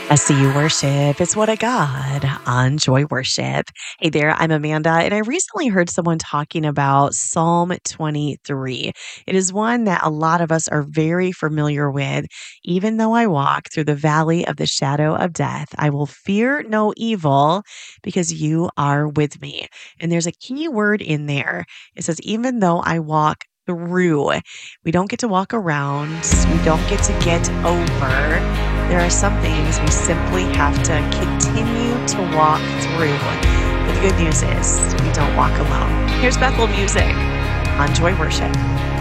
I see you worship. It's what I got on Joy Worship. Hey there, I'm Amanda, and I recently heard someone talking about Psalm 23. It is one that a lot of us are very familiar with. Even though I walk through the valley of the shadow of death, I will fear no evil because you are with me. And there's a key word in there. It says, even though I walk through. We don't get to walk around. We don't get to get over. There are some things we simply have to continue to walk through. But the good news is we don't walk alone. Here's Bethel Music on Joy Worship.